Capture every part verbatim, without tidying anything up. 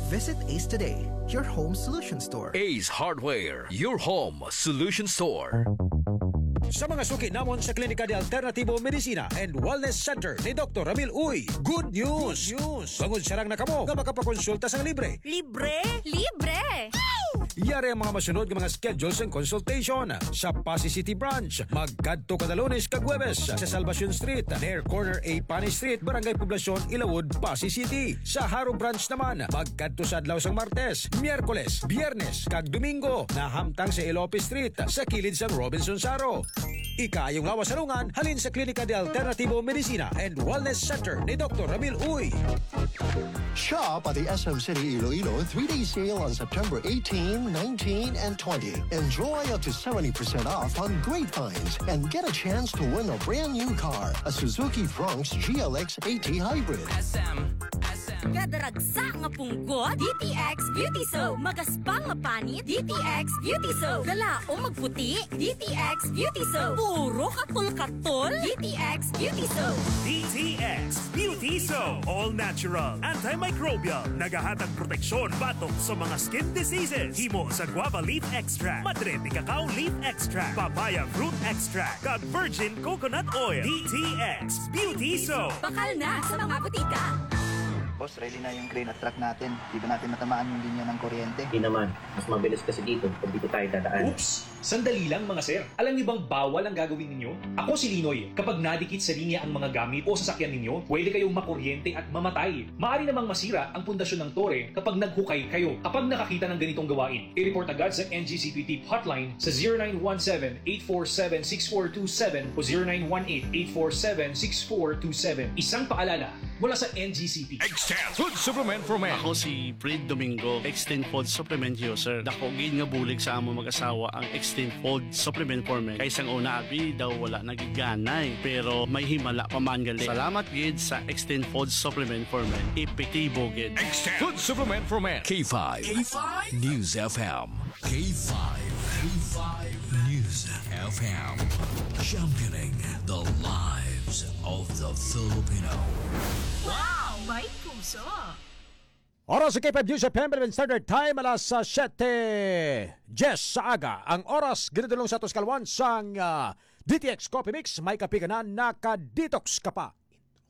Visit Ace today, your home solution store. Ace Hardware, your home solution store. Sa mga suki namon sa Klinika de Alternativo Medicina and Wellness Center ni Doctor Ramil Uy, good news! Good news! Bangod sarang na kamo nga makapakonsulta sang libre. Libre? Libre! Yari ang mga masunod ng mga schedules and consultation sa Pasay City Branch. Magkadto kada Lunes kag Huwebes sa Salvacion Street, near corner A Pani Street, Barangay Poblacion, Ilawod, Pasay City. Sa Haro Branch naman, magkadto sa adlaw sang Martes, Miyerkules, Biyernes kag Domingo na hamtang sa Ilope Street sa kilid sang Robinson Saro. Ikayong lawas salungan halin sa Klinika de Alternativo Medicina and Wellness Center ni Doctor Ramil Uy. Shop at the S M City Iloilo three-day sale on September eighteenth, nineteenth, and twentieth. Enjoy up to seventy percent off on great finds and get a chance to win a brand new car, a Suzuki Bronx G L X AT Hybrid. S M, S M. Kadaragsa nga punggot, D T X Beauty Soap. Magaspang nga panit, D T X Beauty Soap. Galao magputi, D T X Beauty Soap. Puro katol-katol, D T X Beauty Soap. D T X Beauty Soap. All natural, antimicrobial, nagahatag proteksyon batok sa mga skin diseases. Himo sa guava leaf extract, madre de cacao leaf extract, papaya fruit extract, kag virgin coconut oil. D T X Beauty Soap. Bakal na sa mga butika. Boss, ready na yung crane at truck natin. Di ba natin matamaan yung linya ng kuryente? Hindi naman. Mas mabilis kasi dito pag dito tayo dadaan. Oops! Sandali lang mga sir. Alam niyo bang bawal ang gagawin ninyo? Ako si Linoy. Kapag nadikit sa linya ang mga gamit o sasakyan ninyo, pwede kayong makuryente at mamatay. Maaari namang masira ang pundasyon ng tore kapag naghukay kayo. Kapag nakakita ng ganitong gawain, i-report agad sa N G C P T hotline sa zero nine one seven, eight four seven, six four two seven o zero nine one eight, eight four seven, six four two seven. Isang paalala mula sa N G C P. Extend Food Supplement for Men. Ako si Fred Domingo, Extend Food Supplement user. Dako gid nga bulig sa amo mag-asawa ang Extend Food Supplement for Men. Kay sang una abi daw wala nagiganay, pero may himala pa man gali. Salamat gid sa Extend Food Supplement for Men. Epektibo gid. Extend Food Supplement for Men. K five. K five News F M. K five. K five News F M. Championing the lives of the Filipino. Wow! May puso! Oras sa K five News F M, Philippine Standard Time, alas sa siyete Jess sa aga. Ang oras, ginadulong sa Toskalwan sang uh, D T X Coffee Mix, may kapi ka na, naka-detox ka pa.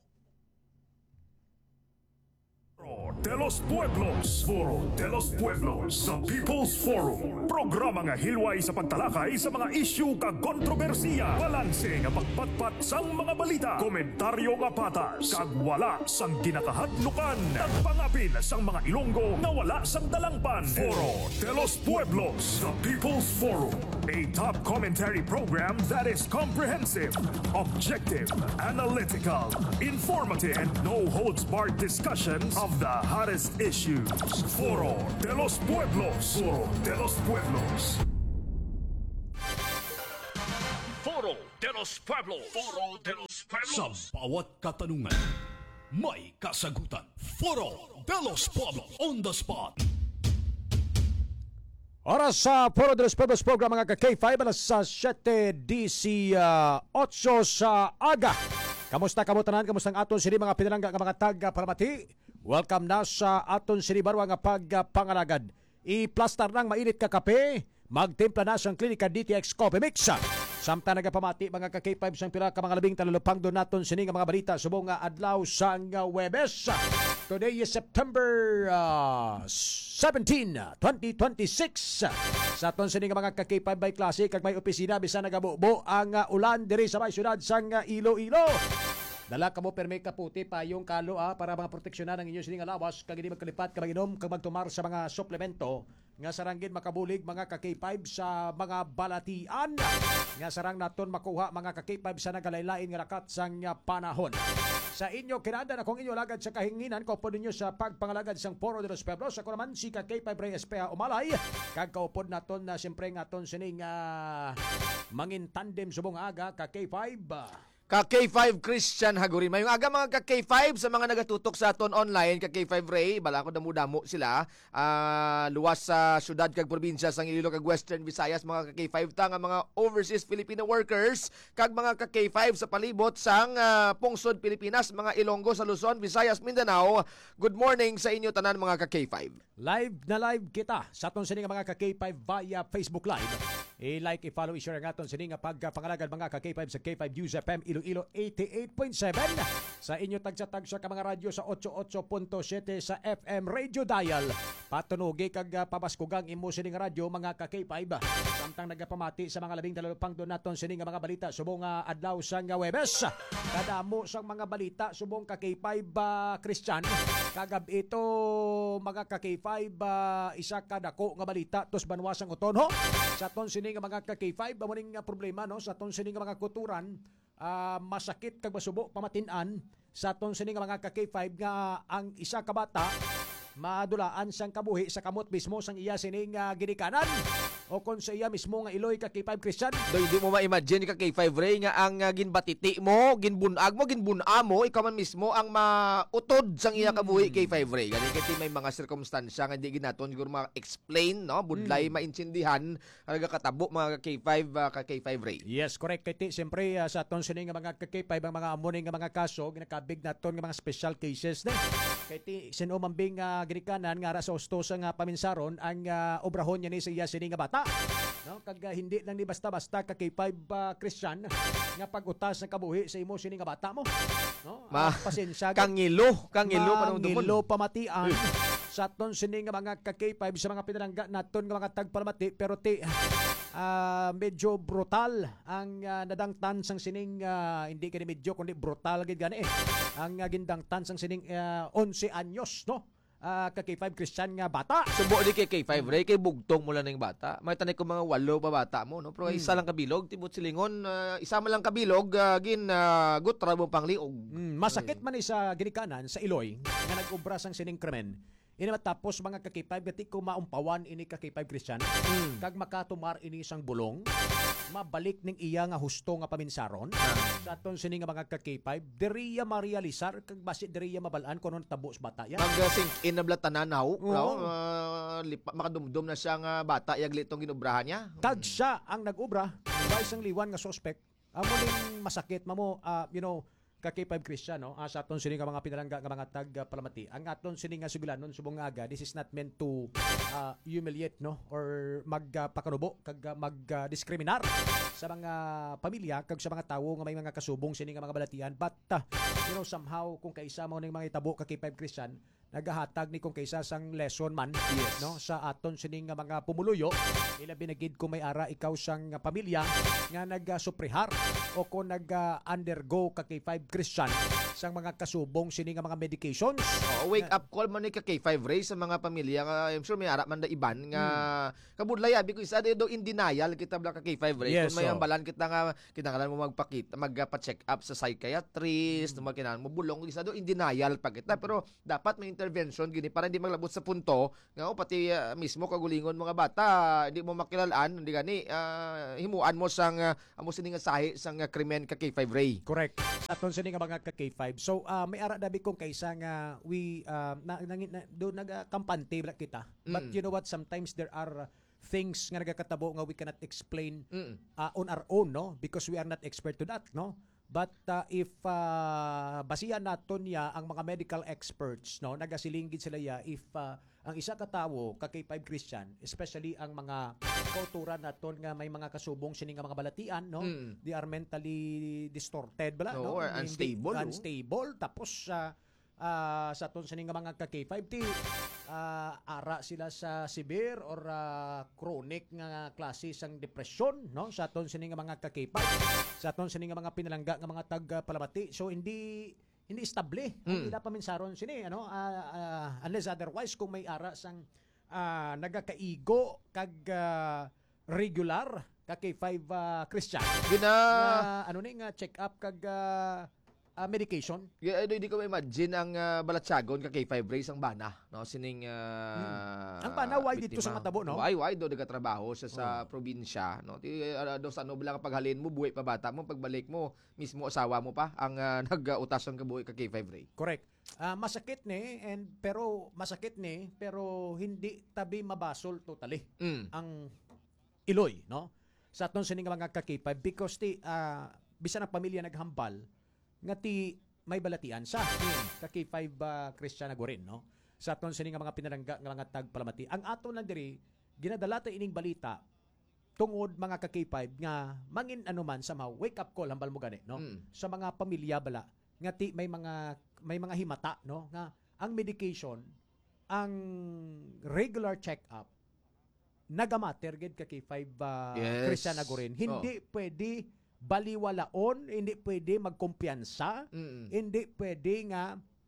De los Pueblos, Foro de los Pueblos sa People's Forum. Programa nga hilway sa pagtalakay sa mga isyu kag kontrobersiya. Balanse nga pagpatpat sang mga balita. Komentaryo nga patas kag wala sang ginakahadlukan. Nagpangapin sang mga Ilonggo nga wala sang dalangpan. Foro de los Pueblos, the People's Forum. A top commentary program that is comprehensive, objective, analytical, informative, and no-holds-barred discussions of the hottest issues. Foro de los Pueblos. Foro de los Pueblos. Foro de los Pueblos. Foro de los Pueblos. Sa bawat katanungan, may kasagutan. Foro de los Pueblos. On the spot. Oras sa Foro de los Pueblos program mga ka-K five, alas sa siyete D C eight sa aga. Kamusta kamutanan? Kamusta ang aton sini mga pinalangga nga mga taga-palamati? Welcome na sa aton sini barwa nga pagpangalagad. I-plastar ng mainit ka kape, magtimpla na siyang Klinika D T X Coffee Mix. Samtang nagapamati mga ka-K five sang pila ka mga labing talulupang doon naton sini nga mga balita subong nga adlaw sang Huwebes. Today is September uh, seventeenth, twenty twenty-six. Sa aton sini nga mga ka-K five by klase kag may opisina bisan nagabubo ang uh, ulan diri sa may syudad sang uh, Iloilo. Dala ka mo perme kaputi pa yung kalo ah, para mga proteksyonan ang inyong sining alawas kag hindi magkalipat ka mag-inom kag magtumar sa mga suplemento nga saranggid makabulig mga ka-K five sa mga balatian nga sarang naton makuha mga ka-K five sa nagalaylain nga rakat sang panahon. Sa inyo kinada na kung inyo lagad sa kahinginan kaupod ninyo sa pagpangalagad sang Foro de los Pueblos. Ako naman si ka-K five Reyes Pea Umalay kag kaupod naton na siyempre nga aton sining uh, mangin tandem subong aga ka-K five. Ka K five Christian Hagurin. Mayong aga mga ka K five sa mga nagatutok sa aton online, ka K five Ray, bala ko damo-damo sila. Uh, luwas sa syudad kag probinsya sang Iloilo kag Western Visayas mga ka K five ta nga mga overseas Filipino workers kag mga ka K five sa palibot sang uh, pungsod Pilipinas, mga Ilonggo sa Luzon, Visayas, Mindanao. Good morning sa inyo tanan mga ka K five. Live na live kita sa aton sini nga mga ka K five via Facebook Live. I-like, i-follow, i-share ang aton sini nga pagpangalagan mga ka K five sa K five News F M Iloilo eighty-eight point seven. Sa inyo tagsa-tagsa ka mga radyo sa eighty-eight point seven sa F M Radio Dial. Patunugi kag uh, pabaskugang imo sini nga radyo mga ka K five. Samtang nagapamati sa mga labing dalawang doon naton sini nga mga balita subong uh, adlaw sang uh, Webes. Kadamo sang mga balita subong ka K five uh, Christian. Kagab ito mga ka K five uh, isa ka dako nga balita tos banwasang uton ho. Sa aton sini nga mga ka K five amo ning problema no sa aton sini nga mga kuturan. Uh, masakit kag masubo pamatin-an sa aton sini nga mga ka K five nga ang isa ka bata madulaan sang kabuhi sa kamot mismo sang iya sining uh, ginikanan o kon sa iya mismo nga iloy ka K five Christian. Do hindi mo ma-imagine ka K five Ray nga ang uh, ginbatiti mo, ginbunag mo, ginbuna mo, ikaw man mismo ang mautod sang iya kabuhi K five Ray. Gani kay may mga sirkumstansya nga di ginaton siguro ma-explain no, budlay hmm. maintindihan ang katabo mga K five uh, ka K five Ray. Yes, correct kay ti siyempre uh, sa aton sini nga mga ka K five ang mga amuning nga mga kaso ginakabig naton nga mga special cases na. Kay ti sino man bing uh, ginikanan nga ra sa ustos nga paminsaron ang uh, obrahon niya ni sa iya sini nga bata. No, kag uh, hindi lang ni basta-basta ka K five uh, Christian nga pag-utas ng kabuhi sa imo sini nga bata mo. No, Ma, uh, pasensya kangilo, kangilo kangilo pamatian sa aton sini nga mga ka K five sa mga pinalangga naton nga mga tagpalamati pero ti uh, medyo brutal ang uh, nadangtan sang sining uh, hindi kini medyo kundi brutal gid gani eh. Ang uh, gindangtan sang sining uh, eleven anyos no. Uh, ka K five Christian nga bata. Subo di kay K five Ray, kay bugtong mo lang ng bata. May tanay ko mga walo pa bata mo, no? Pero hmm. isa lang kabilog, tibot silingon, uh, isa man lang kabilog, uh, gin uh, gutra mo pangliog. Hmm. Masakit man sa ginikanan sa Iloy nga nag-ubra sang sining krimen. Ini matapos mga ka K five gati ko maumpawan ini ka K five Christian. Hmm. Kag makatumar ini isang bulong. Mabalik ning iya nga husto nga paminsaron sa aton sini nga mga ka K five diriya marealisar kag basi diriya mabalaan kuno tabo sa bata yan mag-sink in na blatananaw no uh, lipa, makadumdum na siya nga bata yag litong ginubrahan niya kag siya ang nag-ubra ba isang liwan nga suspect amo ning masakit mamo uh, you know ka K five Christian no uh, sa aton sini nga mga pinalangga nga mga tag uh, palamati ang aton sini nga sugilanon subong nga aga this is not meant to uh, humiliate no or magpakanubo uh, kag uh, mag-diskriminar uh, sa mga pamilya kag sa mga tawo nga may mga kasubong sini nga mga balatian but uh, you know somehow kung kaisa mo ning mga itabo ka K five Christian nagahatag ni kung kaisa sang lesson man yes. no sa aton sining nga mga pumuluyo ila binagid ko may ara ikaw sang pamilya nga nagasuprihar o kung nag-undergo ka K five Christian sang mga kasubong sini nga mga medications. Oh, wake up call man ni ka K five Ray sa mga pamilya nga I'm sure may ara man da iban nga hmm. kabudlay abi ko isa do in denial kita bla ka K five Ray yes, kung may so. Ambalan kita nga kinahanglan mo magpakita magpa-check up sa psychiatrist hmm. kinahanglan mo bulong isa do in denial pa kita pero dapat may intervention gini para hindi maglabot sa punto nga o pati uh, mismo kagulingon mga bata hindi mo makilalaan hindi gani uh, himuan mo sang uh, amo sini nga sahi sang uh, krimen ka K five Ray. Correct. Aton sini nga mga ka K five. So uh, may ara dabi kong kaisa nga we uh, na, na, na do nagakampante uh, kita. Mm. But you know what sometimes there are uh, things nga nagakatabo nga we cannot explain mm. uh, on our own no because we are not expert to that no. But uh, if uh, basihan naton ya ang mga medical experts no nagasilingid sila ya if uh, ang isa ka tawo ka K five Christian especially ang mga kauturan naton nga may mga kasubong sini nga mga balatian no mm. they are mentally distorted bala no, no? Or unstable Hindi, unstable no? Tapos uh, uh, sa aton sini nga mga ka K five ti uh, ara sila sa severe or uh, chronic nga klase sang depression no sa aton sini nga mga ka K five sa aton sini nga mga pinalangga nga mga tag uh, palamati so hindi hindi estable mm. ila paminsaron sini ano uh, uh, unless otherwise kung may ara sang uh, nagakaigo kag uh, regular ka K five uh, Christian gina uh, ano ni nga check up kag uh, uh, medication. Yeah, ano, hindi ko ma-imagine ang uh, balatsagon ka K five race ang bana, no? Sining uh, hmm. Ang bana why dito sa Matabo, no? Why why do nagatrabaho sa sa oh. probinsya, no? Ti uh, do sa ano lang paghalin mo buhay pa bata mo, pagbalik mo mismo asawa mo pa ang uh, nag-utas ang kabuhi ka K five race. Correct. Uh, masakit ni and pero masakit ni pero hindi tabi mabasol totally mm. ang Iloy, no? Sa aton sining mga ka K five because ti uh, bisan ang pamilya naghambal nga ti may balatian sa ka K five uh, Christian Agorin, no? Sa aton sining mga pinalangga nga mga tagpalamati. Ang aton lang diri ginadala ta ining balita tungod mga ka K five nga mangin anuman sa mga wake up call hambal mo gani, no? Mm. Sa mga pamilya bala nga ti may mga may mga himata, no? Nga ang medication, ang regular check-up nagamater gid ka K five uh, yes. Christian Agorin. Hindi oh. pwede baliwalaon, hindi pwede magkumpiyansa, mm-hmm. hindi pwede nga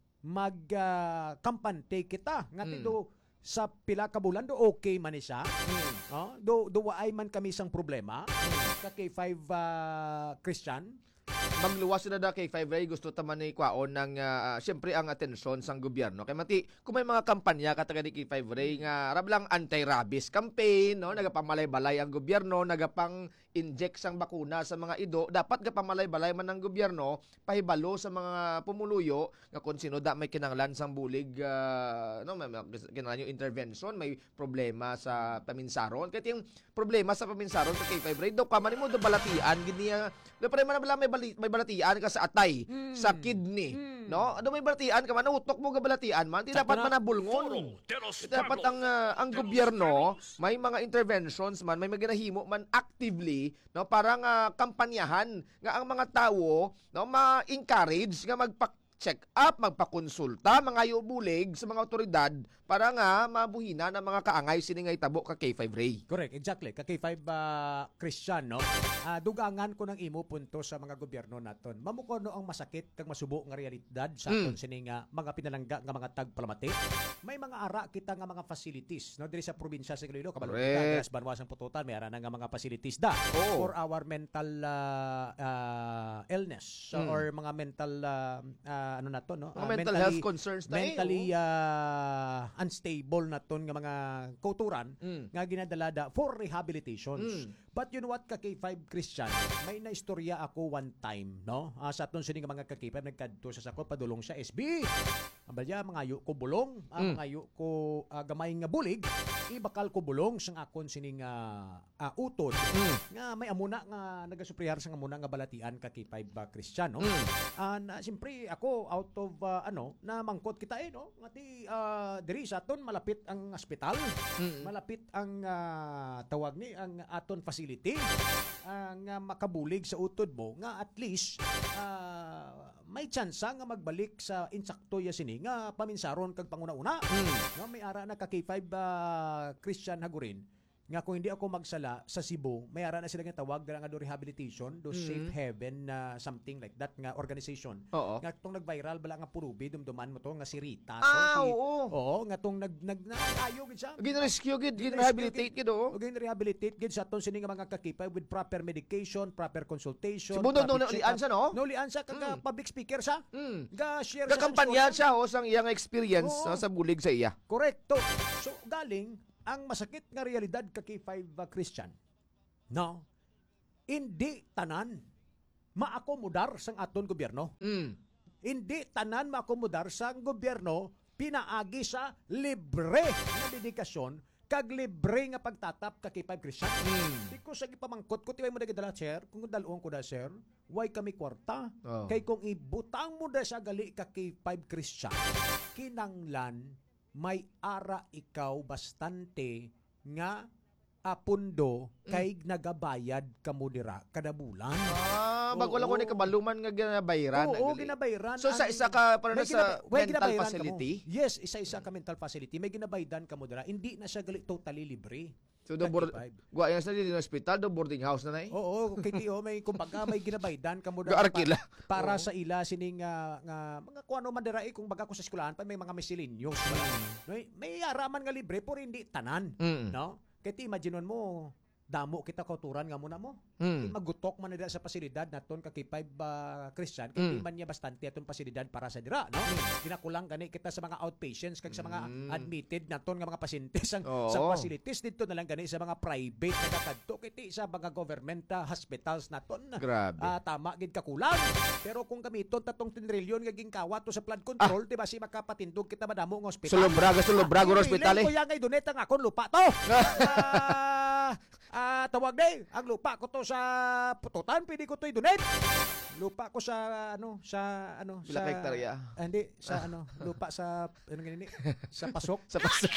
magkampante uh, kita nga mm. do sa pila ka bulan do okay man siya. Mm. Oh, do do waay man kami sang problema mm. ka K five uh, Christian. Magluwas na da kay five Ray gusto taman ni kwaon ng uh, siyempre ang atensyon sang gobyerno kay mati kung may mga kampanya kataga ni K five Ray nga rab lang anti-rabies campaign, no, nagapamalay-balay ang gobyerno, nagapang inject sang bakuna sa mga ido, dapat gapamalay-balay man ng gobyerno pahibalo sa mga pumuluyo nga kung sino da may kinahanglan sang bulig uh, no, may kinahanglan yung intervention, may problema sa paminsaron. Kaya yung problema sa paminsaron sa K five Ray daw kaman mo do balatian gini do pare man bala may bali, may balatian ka sa atay, mm. sa kidney, mm. no? Ano may balatian ka man utok mo ga balatian man, di dapat manabulngon. Dapat ang uh, ang gobyerno may mga interventions man, may maginahimo man actively, no, para nga kampanyahan nga ang mga tawo, no, ma-encourage nga magpak check up, magpakonsulta, mga bulig sa mga otoridad para nga mabuhina ng mga kaangay siningay tabo ka K five Ray. Correct, exactly. Ka K five uh, Christian, no? Uh, dugangan ko ng imo punto sa mga gobyerno naton. Mamuko no ang masakit kag masubo nga realidad sa aton mm. sining uh, mga pinalangga nga mga tagpalamati. May mga ara kita nga mga facilities, no, diri sa probinsya sa Iloilo, kabalo kita sa Banwas ang Pututan, may ara na nga mga facilities da oh. for our mental uh, uh, illness mm. or mga mental uh, uh, ano na to, no? Uh, mental mentally, health concerns na mentally eh, oh. uh, unstable na to nga mga kauturan mm. nga ginadalada for rehabilitations. Mm. But you know what, ka K five Christian, may naistorya ako one time, no? Uh, sa aton sining mga ka K five nagkadto sa sako padulong sa S B. Abalya mga ayo ko bulong, ang mm. ayo ko uh, gamay nga bulig, ibakal ko bulong sang akon sining uh, uh, utod. Mm. Nga may amuna nga nagasuprihar sang amuna nga balatian ka K five uh, Christian, no? Mm. Uh, na siyempre ako out of uh, ano na mangkot kita eh, no, ngati uh, diri sa aton malapit ang ospital, mm-hmm. malapit ang uh, tawag ni ang aton facility uh, nga makabulig sa utod mo nga at least uh, may tsansa nga magbalik sa insakto ya sini nga paminsaron kag panguna-una mm. nga may ara na ka K five uh, Christian Hagurin nga kung hindi ako magsala sa Cebu, may ara na sila nga tawag dala nga do rehabilitation, do mm-hmm. Safe Heaven na uh, something like that nga organization. Oo. Nga tong nag-viral bala nga purubi dumduman mo to nga si Rita. Ah, to, si, oo. Oo, nga tong nag nag naayo gid siya. Gin-rescue gid, gin-rehabilitate gid oh. Gin-rehabilitate gid sa aton sini nga mga kakipay with proper medication, proper consultation. Sibundo no lian sa no? No lian sa kag mm. public speaker sa. Mm. Ga share sa kampanya siya ho sang iyang experience no, sa bulig sa iya. Correcto. So galing ang masakit nga realidad ka K five uh, Christian, no, hindi tanan maakomodar sang aton gobyerno. Mm. Hindi tanan maakomodar sang gobyerno pinaagi sa libre nga dedikasyon kag libre nga pagtatap ka K five Christian. Mm. Di ko sa gipamangkot ko tiway mo na gidala sir, kung dalon ko da sir, why kami kwarta? Oh. Kay kung ibutang mo da sa gali ka K five Christian, kinanglan may ara ikaw bastante nga apundo kay mm. nagabayad kamo dira kada bulan. Ah, bago lang ko ni kabaluman nga ginabayaran. Oo, ginabayaran. So sa isa ka para na sa mental facility? Kamo. Yes, isa-isa ka mental facility. May ginabaydan kamo dira. Hindi na siya gali totally libre. So do board gwa yan sa di hospital do boarding house na nay. Oo, K T O may kumbaga may ginabaydan kamo dira para, para sa ila sining uh, nga mga kuano man dira eh, kung baga ko sa eskwelahan pa may mga miscellaneous. Mm. May may araman nga libre pero hindi tanan, mm. no? Kaya imagine mo damo kita kauturan nga muna mo. Mm. Magutok man nila sa pasilidad naton ka K five uh, Christian kay Mm. man niya bastante aton pasilidad para sa dira, no? Ginakulang gani kita sa mga outpatients kag sa mga Mm. admitted naton nga mga pasyente sa, Oo. sa facilities dito na lang gani sa mga private nga kadto kiti sa mga government uh, hospitals naton. Grabe. Ah, tama gid kakulang. Pero kung gamiton tatong ten trilyon nga gingkawat to sa flood control, di ba si makapatindog kita madamo nga ospital. Sulubraga, sulubraga Ah, hospital eh. Ko ya ngay donate ang akong lupa to. Ah, ah, tawag day, ang lupa ko to sa pututan, pwede ko to i-donate. Lupa ko sa ano, sa ano, Pila sa ka hektarya? Ah, hindi, sa ano, lupa sa ano ganini, sa pasok. Sa pasok.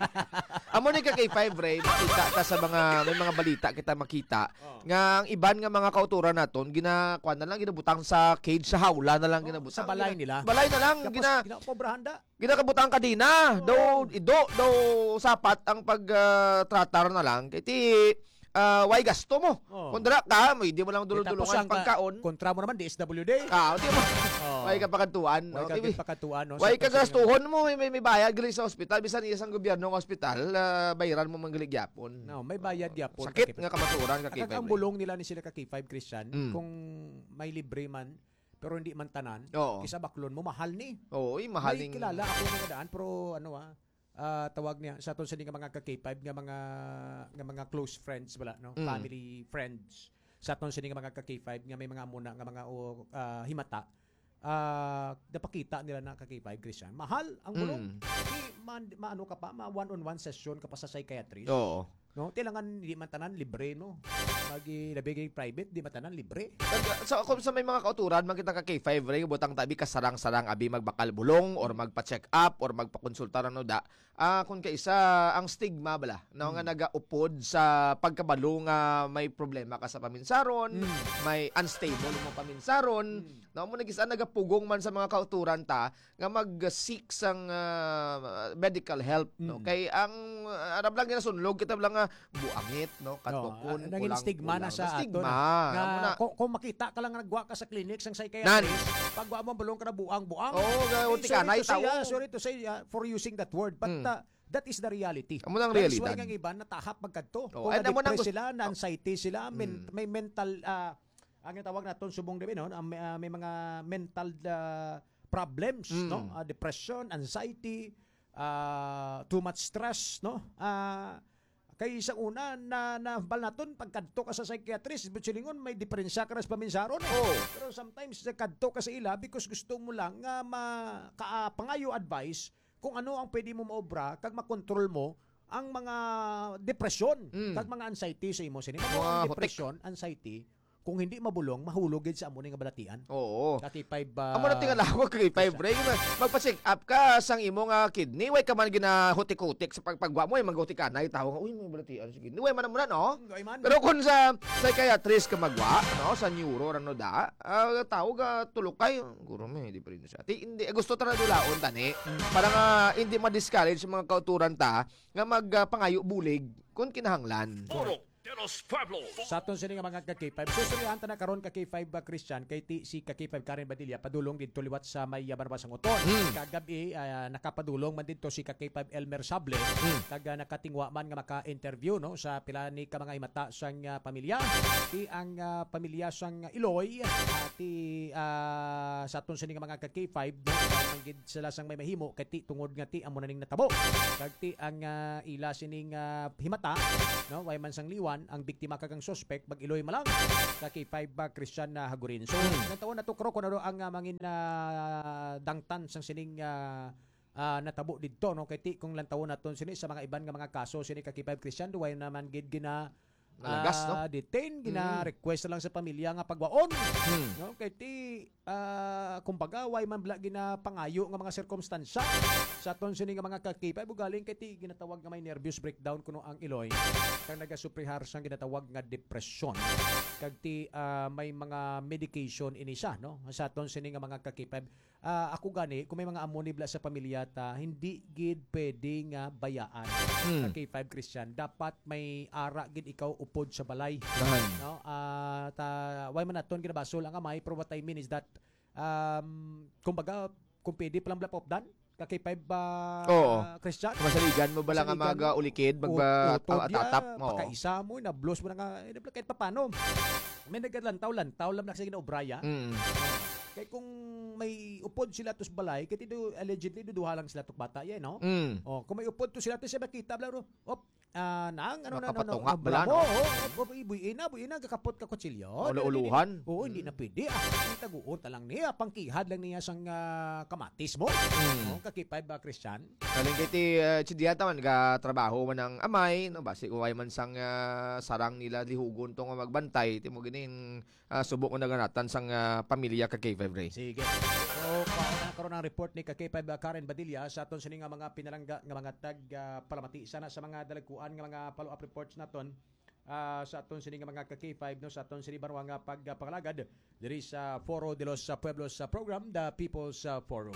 Amo ni ka K five Ray, makita ka sa mga may mga balita kita makita Oh. nga ang iban nga mga kauturan naton ginakuan na lang ginabutang sa cage sa hawla na lang ginabutang. Sa balay Gina- nila. Balay na lang Tapos, gina ginapobrahan da. ginakabutang kadina. Daw ido daw sapat ang pagtratar na lang kay ti uh, way gasto mo. Oh. Kung dira ka, may di mo lang Tapos dulong-dulungan ang pagkaon. kontra mo naman D S W D. Ah, di mo. Oh. Way ka pagkatuan. Way ka gid pakatuan, no? Way Sa ka pagsilingan. gastuhon mo, may, may, may bayad gali sa ospital. Bisan isang gobyerno ng ospital, uh, bayaran mo manggali gyapon. No, may bayad gyapon. Sakit nga kamaturan ka K five. Ang bulong nila ni sila ka K five Christian, Mm. kung may libre man, pero hindi man tanan, Oo. kisa baklon mo, mahal ni. Oo, eh, mahal May ning- kilala ako nga daan, pero ano ah, ah, tawag niya, sa aton sa nga mga ka K five, nga mga, nga mga close friends, wala, no? Mm. Family friends. Sa aton sa nga mga ka K five, nga may mga muna, nga mga oh, ah, himata, ah, napakita nila na ka K five Christian. Mahal ang bulong. Mm. Di, ma, maano ka pa, ma one-on-one session ka pa sa psychiatrist. Oo. No, tilangan di man tanan libre, no. Magi nabigay private, di man tanan libre. So, kung sa may mga kauturan, makita ka K five Ray, butang tabi kasarang-sarang abi magbakal bulong or magpa-check up or magpakonsulta ra no da. Ah, kung kaisa ang stigma bala, no nga nagaupod sa pagkabalo nga may problema ka sa paminsaron, may unstable mo paminsaron, no mo nagisa nagapugong man sa mga kauturan ta nga mag-seek sang ah, medical help, no. Kay ang uh, arab lang ginasunlog kita lang nga buangit, no, katukon, Oh, naging stigma na sa ato stigma. na, Amo na. kung, kung makita ka lang nga nagwa ka sa clinic sang psychiatrist, pagwa mo bulong ka na buang-buang. Oo, ga- Eh, unti ka, sorry to say, naitaw. ah, sorry to say ah, for using that word, but Mm. ah, that is the reality. Amo nang That's realidad. why nga iba natahap magkadto. Oo, Kung and amo nang na-depress gust- sila, na-anxiety sila, men- Mm. may mental ah, ang tawag naton subong dibi no, ah, may, ah, may mga mental ah, problems, Mm. no? Ah, depression, anxiety, ah, too much stress, no? Ah, kay isang una na nahbal naton pagkadto ka sa psychiatrist, butsilingon may diferensya ka na sa paminsaron eh. Oh. Pero sometimes kadto ka sa ila because gusto mo lang nga makapangayo advice kung ano ang pwede mo maobra kag makontrol mo ang mga depresyon Mm. kag mga anxiety sa imo sinimo. Mga Ang hutik. depression, anxiety, kung hindi mabulong, mahulog gid sa amo nga balatian. Oo. Kati five uh, Amo na tingala ko kay five Ray. Magpa-check up ka sang imo nga kidney. Way ka man ginahutik-hutik sa pagpagwa mo, ay maghutik ka na itaw nga, uy, may balatian sa kidney. Way man mo na, no? Pero kung sa psychiatrist ka magwa, no, sa neuro rano da, uh, tawag ka tulukay, guro may di pa rin siya. Ti, hindi gusto ta na dulaon tani. Para nga hindi ma-discourage sa mga kauturan ta nga magpangayo bulig kung kinahanglan. De los Pueblos. Sa aton sini nga mga ka K five. Susurihan ta na karon ka K five ba Christian kay ti si ka K five Karen Badilla padulong didto liwat sa may Barbasang Uton. Hmm. Kagabi ah, nakapadulong man didto si ka K five Elmer Sable. Hmm. Kag ah, nakatingwa man nga maka-interview no sa pila ni ka mga imata sang ah, pamilya. Ti ang ah, pamilya sang Iloy ah, ti ah, sa aton sini nga mga ka K five no manggid sila sang may mahimo kay ti tungod nga ti amo na ning natabo. Kag ti ang ah, ila sining ah, himata no way man sang liwan ang biktima kagang suspect mag Iloy malang sa K five ba Christian na hagurin. So nataon na to kroko na do ang uh, mangin na uh, dangtan sang sining uh, uh, natabo didto no kay ti kung lantawon naton sini sa mga iban nga mga kaso sini ka K five Christian duway naman gid gina Nalagas, no? uh, detain gina Mm. request na lang sa pamilya nga pagwaon Hmm. no kay ti uh, kumbaga way man bla gina pangayo nga mga sirkumstansya sa aton sini nga mga ka K five ugaling kay ti ginatawag nga may nervous breakdown kuno ang Iloy kang nagasuprihar sang ginatawag nga depression kag ti ah, may mga medication ini siya no sa aton sini nga mga ka K five. Ah, ako gani kung may mga amo ni bla sa pamilya ta hindi gid pwede nga bayaan Hmm. sa K five Christian dapat may ara gid ikaw upod sa balay Dahan. no ah ta way man naton kinabasol ang amay pero what I mean is that um kumbaga kung pwede palang blap of dan Kaki five ba Oo. Christian? Masaligan mo ba lang ang Masaligan. mga ulikid, magtatap? Utod ya, pakaisa mo, na-blows mo na nga, eh, kahit pa paano. May naglantaw-lantaw lang na kasi gina-obraya. Mm. Kaya kung may upod sila tos balay, kaya ito allegedly duduha lang sila tok bata yan, no? Mm. Oh, kung may upod to sila tos siya makita bla ro. Op, ah, nang ano na ano, Nakapatunga bala, no? Oh, oh, buhay na, buhay na kakapot ka kutsilyo. Ulu-uluhan. Oo, hindi na pwede. Ah, taguon ta lang niya, pangkihad lang niya sang ah, kamatis mo. Mm. Oh, kakipay ba Christian? Kaling kiti uh, chidiyata man ga trabaho man ang amay, no, basi uway man sang ah, sarang nila lihugon tong magbantay, timo ginin uh, subok na ganatan sang ah, pamilya ka K five Ray. Sige. So, pa karon ang report ni K five Karen Badilla sa aton sini nga mga pinalangga nga mga tag uh, palamati sana sa mga dalagkuan nga mga follow-up reports naton. Uh, sa aton sini nga mga K five no sa aton sini barwa nga pagpangalagad diri sa Foro de los Pueblos uh, program, the People's uh, Forum.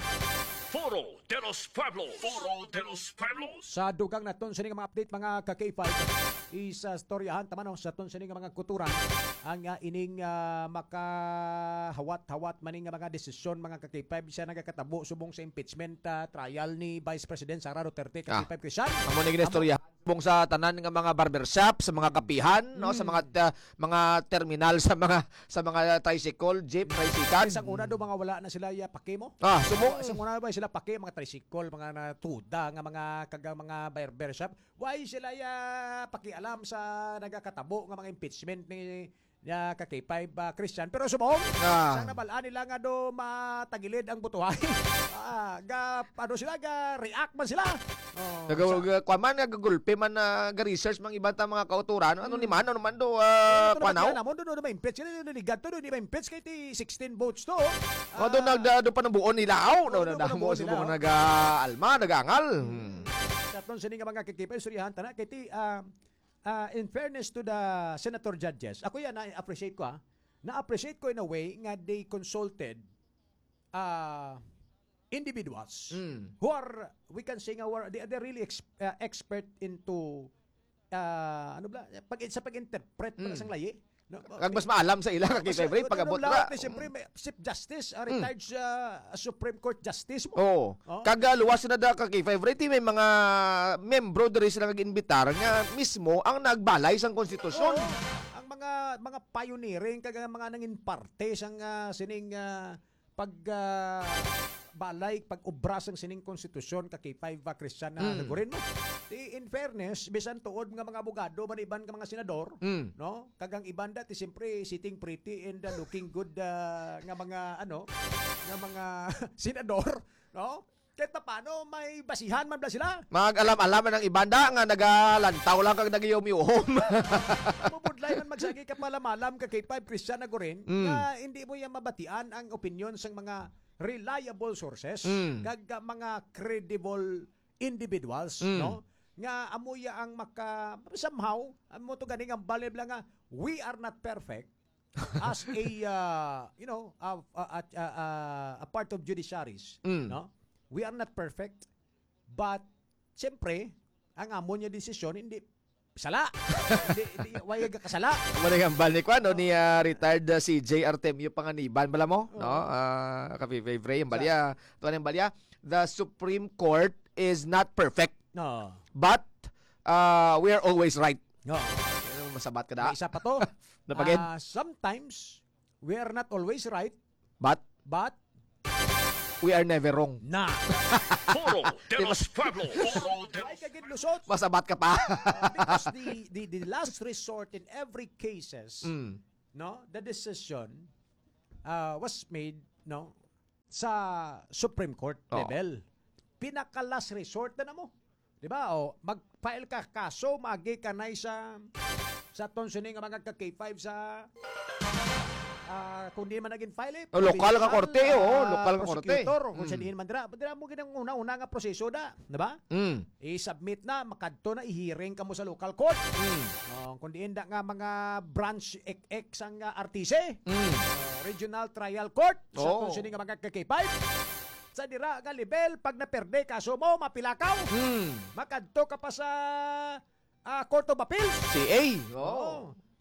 Foro de los Pueblos. Foro de los Pueblos. Sa dugang naton sini nga mga update mga ka K five isa storyahan tama no sa aton sini nga mga kuturan ang uh, ining uh, makahawat-hawat maning nga mga desisyon mga ka K five sa nagakatabo subong sa impeachment uh, trial ni Vice President Sara Duterte ka K five ah. Christian. Amo ni ginistoryahan subong sa tanan nga mga barbershop, sa mga kapihan, mm. no, sa mga uh, mga terminal, sa mga sa mga tricycle, jeep, tricycle. Isang una do mga wala na sila ya pake mo. Ah, subong isang una ba sila pake mga tricycle, mga natuda nga mga kagang mga barbershop. Why sila ya pakialam sa nagakatabo nga mga impeachment ni ya ka K five uh, Christian, pero subong ah. sang nabalaan nila nga do matagilid ang butuhay. ah, ga ano sila ga react man sila. Oh, Nagawag kwa man nagagulpe man na uh, research mga ibang mga kauturan. Ano hmm. ni man ano man do uh, panaw. Ano do do ma-impeach sila do ni gadto do ni ma-impeach kay ti sixteen votes to. Uh, do nagdo pa ng buon nila aw. No na mo subong naga-alma, nagangal. Hmm. Tapos sini nga mga kikipa istoryahan tana kay ti uh, Uh, in fairness to the senator judges, ako yan na-appreciate ko ha. Na-appreciate ko in a way nga they consulted uh, individuals mm. who are, we can say nga, they, they're really ex, uh, expert into uh, ano ba, pag, sa pag-interpret mm. sa layi. No, kag mas maalam sa ila kay K five pagabot ra. Siyempre Chief Justice, uh, retired mm. uh, Supreme Court Justice mo. Oh. oh. Kag luwas na da kay K five ti may mga membro diri sila nag-imbitar nga mismo ang nagbalay sang konstitusyon. Oh. Ang mga mga pioneering kag mga nangin parte sang uh, sining uh, pag uh, balay pag-ubra sang sining konstitusyon ka K five uh, Christian na mm. nagurin mo. In fairness, bisan tuod nga mga abogado man iban ka mga senador, mm. no? Kagang iban dati siyempre sitting pretty and uh, looking good uh, nga mga ano, nga mga senador, no? Kahit paano may basihan man bla sila. Mag-alam-alam ng ibanda nga nagalantaw lang kag nagyom-yom. Mabudlay man magsagi ka pala-malam ka K five Christian nagurin, mm. nga hindi mo yan mabatian ang opinion sang mga reliable sources, mm. kag mga credible individuals, mm. no? Nga amuya ang maka somehow amo to ganing ang balib lang nga we are not perfect as a uh, you know a, a, a, a, a part of judiciaries, mm. no? We are not perfect, but siyempre ang amo niya desisyon hindi sala. hindi hindi wala ka kasala. Managambal ni Kwano ni uh, retired uh, C J Artemio Panganiban bala mo, oh. no? Uh, Kapi-favorite yung balya. Tuwan yung balya. The Supreme Court is not perfect. No. But uh, we are always right. No. Masabat ka da. May isa pa to. Napagin? Uh, sometimes we are not always right. But but we are never wrong. Na. Foro de los Pueblos. Foro de Ay kagid lusot. Masabat ka pa. uh, because the, the the last resort in every cases, mm. no, the decision uh, was made, no, sa Supreme Court oh. level. Pinaka last resort na, na mo. 'Di ba? O mag-file ka kaso magi kanay sa sa tonsuning nga mga ka K five sa uh, kung di man naging file eh, oh, lokal ka korte uh, oh, lokal ka korte. Kung mm. sa diin man dira, dira mo ginang una-una nga proseso da, 'di ba? Mm. I-submit na makadto na i-hearing kamo sa local court. Mm. Uh, kung diin da nga mga branch ek ek sang uh, R T C, mm. uh, Regional Trial Court sa oh. tonsuning nga mga ka K five. Sa dira nga level pag naperde kaso mo mapilakaw. Mm. Makadto ka pa sa uh, Court of Appeals. C A. Oh.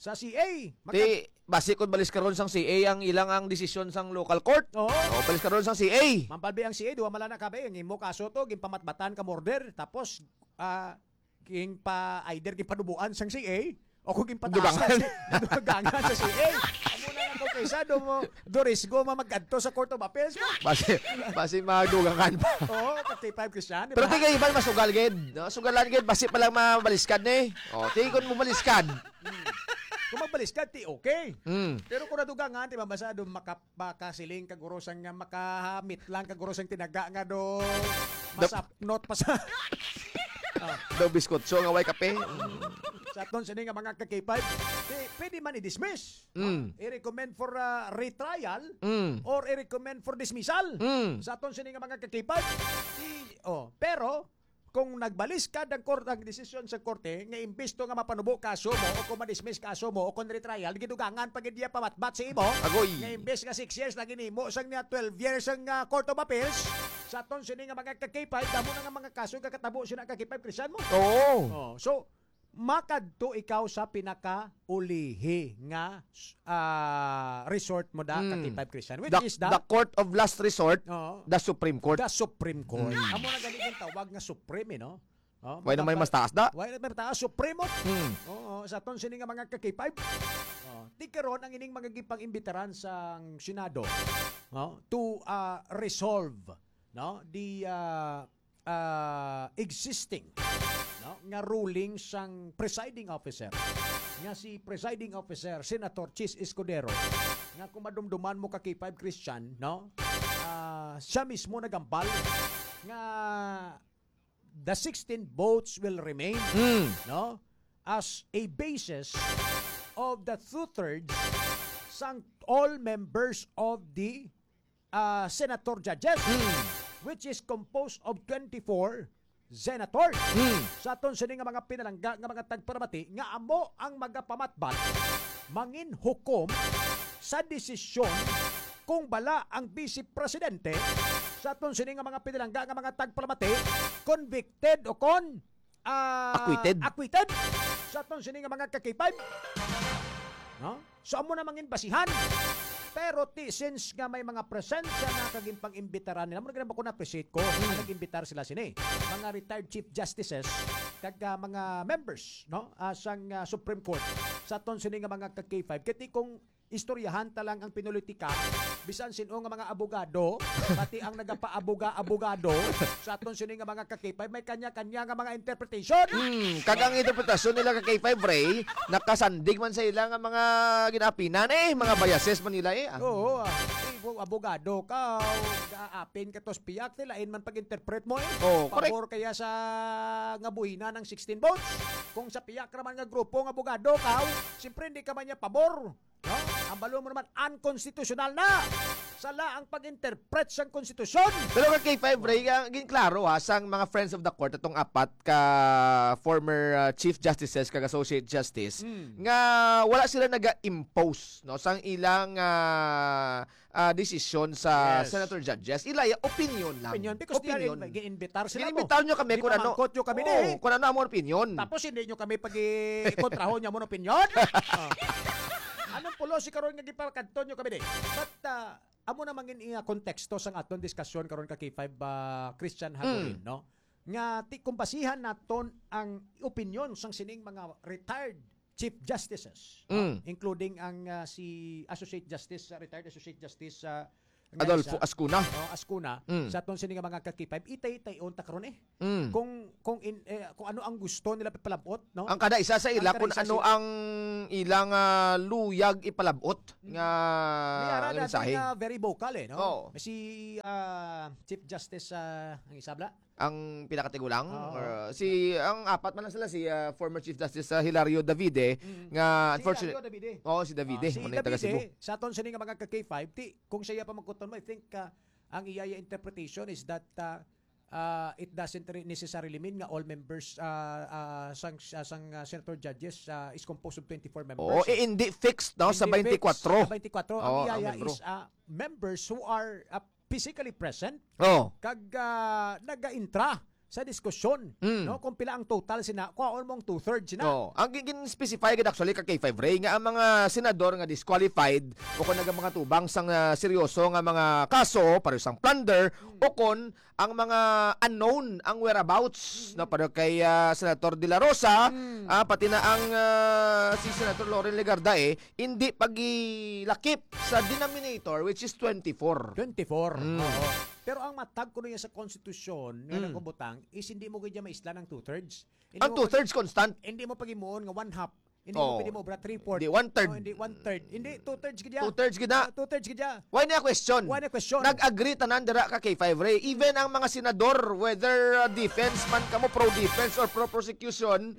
sa C A. Maka- Ti basi kun balis karon sang C A ang ilang ang desisyon sang local court. Oo. O balis karon sang C A. Mampalbi ang C A, duwa malana ka ba yung mo kaso to, gimpamatbatan ka murder, tapos ah ging pa either gipadubuan sang C A o kung gimpatasan dugangan sa C A. Amo na nga ko kaysa do mo do risgo ma magadto sa Court of Appeals. Basi basi madugangan pa. Oo, K five Christian. Pero tingay iban masugal gid. No, sugalan gid basi pa lang mabaliskan ni. O ti kun mo baliskan. Kung magbalis ka, ti okay. Mm. Pero kung nadugangan, ti mabasa do makasiling kagurosang nga makahamit lang kagurosang tinaga nga do masapnot pa sa oh. Do biskotso nga way kape. Sa aton sini nga mga ka-K five, eh, pwede man i-dismiss. Mm. Uh, i-recommend for uh, retrial mm. or i-recommend for dismissal. Mm. Sa aton sini nga mga ka-K five. I, oh, pero kung nagbalis ka ng court ang desisyon sa korte nga imbisto nga mapanubo kaso mo o kung ma-dismiss kaso mo o kung retrial gidugangan pag hindi pamatbat si imo Agoy. nga imbes nga six years na ginimo sang nga twelve years ang uh, Court of Appeals sa aton sini nga mga ka-K five damo na nga mga kaso kakatabo sina ka-K five Christian mo. Oo. Oh, so makadto ikaw sa pinaka-ulihi nga uh, resort mo da mm. ka-K five Christian which the, is the, the court of last resort, oh, the Supreme Court. The Supreme Court. Mm. Amo na ganito tawag nga Supreme, no? Oh, why na may mas taas da? Why na may taas Supremo? Mm. Oo, sa aton sini nga mga ka-K five. Oh, ti karon ang ining mga gipang-imbitaran sang Senado, no, to uh, resolve, no, the uh, uh, existing, no, nga ruling sang presiding officer nga si presiding officer Senator Chis Escudero nga kung madumduman mo ka K five Christian, no, uh, siya mismo nagambal nga the sixteen votes will remain, mm. no, as a basis of the two-thirds sang all members of the uh, senator judges, mm. which is composed of twenty-four senators. Mm. Sa aton sini nga mga pinalangga nga mga tagparamati nga amo ang magapamatbat mangin hukom sa desisyon kung bala ang vice presidente sa aton sini nga mga pinalangga nga mga tagparamati convicted o kon uh, acquitted. acquitted sa aton sini nga mga ka-K five. No? So amo na mangin basihan. Pero ti, since nga may mga presensya na kaging pang-imbitaran nila, mo na ba ko na-appreciate ko na nag-imbitar sila sini. Mga retired chief justices, kag uh, mga members, no, uh, sang uh, Supreme Court, sa aton sini nga mga ka-K five. Kati kung istoryahan talang ang pinulitika, bisan sino nga mga abogado, pati ang nagapa-abuga-abogado, sa aton sini nga mga ka-K five, may kanya-kanya nga mga interpretation. Hmm, kagang interpretasyon nila ka K five, Ray, nakasandig man sa ilang mga ginapinan eh, mga biases man nila eh. Ah. Oo, ah, abogado ka, aapin ka tos piyak, tilain man pag-interpret mo eh. Oh, pabor kaya sa nga buhina ng sixteen votes. Kung sa piyak naman nga grupo ng abogado ka, siyempre hindi ka man niya pabor. No? Ang balo mo naman unconstitutional na. Sala ang pag-interpret sa konstitusyon. Pero ka K five, Ray, gin klaro ha, sang mga friends of the court, itong apat ka former uh, chief justices, kag associate justice, mm. nga wala sila naga-impose, no, sang ilang uh, uh, desisyon sa yes. senator judges. Ilaya, opinion lang. Opinion. Because opinion. they are gi-invitar sila mo. Gi-invitar nyo kami kung ano. Nyo kami oh, eh. Kung ano ang opinion. Tapos hindi nyo kami pag-ikontrahon nyo mo opinion. uh. Anong pulo si karon nga gipakadto nyo kami di? But uh, amo na mangin nga konteksto sang aton diskusyon karon ka K five uh, Christian Hagorin, mm. no? Nga ti kumpasihan naton ang opinion sang sining mga retired chief justices, mm. uh, including ang uh, si Associate Justice, uh, retired Associate Justice uh, Adolfo isa, Ascuna. Oh, Ascuna. Mm. Sa aton sini nga mga ka K five, itay-tayon ta karon eh. Mm. Kung kung in, eh, kung ano ang gusto nila ipalabot, no? Ang kada isa sa ila kung ano ang ilang uh, luyag ipalabot mm. nga mensahe. Nga very vocal eh, no? Oh. Si uh, Chief Justice uh, ang isabla ang pinakatigulang oh. or, uh, si ang apat man lang sila si uh, former Chief Justice uh, Hilario Davide mm. nga si unfortunately Hilario Davide. Oh, si Davide, uh, si Davide sa aton sini nga mga ka K five, ti kung siya pa magkuton mo, I think uh, ang iyaya interpretation is that uh, uh, it doesn't necessarily mean nga all members uh, uh, sang uh, sang uh, senator judges uh, is composed of twenty-four members. Oh, eh, hindi fixed no sa twenty-four. Sa twenty-four. Oh, ang iyaya is uh, members who are uh, physically present. Oh. Kag uh, naga-intra sa diskusyon, Mm. no? Kung pila ang total sina, kuhaon mong two-thirds sina. No, ang gin-specify gid actually ka K five Ray nga ang mga senador nga disqualified o kon naga mga tubang sang uh, seryoso nga mga kaso para sang plunder mm. o kon ang mga unknown ang whereabouts mm. no para kay uh, Senator De La Rosa mm. uh, pati na ang uh, si Senator Loren Legarda eh hindi pagilakip sa denominator which is twenty-four. twenty-four. Mm. Oo. Pero ang matag ko niya sa konstitusyon nga Mm. nagkubutang is hindi mo kaya maisla ng two-thirds. Hindi Ang mo two-thirds pag- constant. Hindi mo pagimuon nga one half. Hindi Oh. mo pwede mo obra three-fourth. Hindi, one-third. No, hindi one-third. Hindi, two-thirds gidya. Two-thirds gid na. Uh, two-thirds gidya. Why na question? Why na question? Nag-agree tanan dira ka K five Ray. Even ang mga senador, whether uh, defense man kamo pro-defense or pro-prosecution,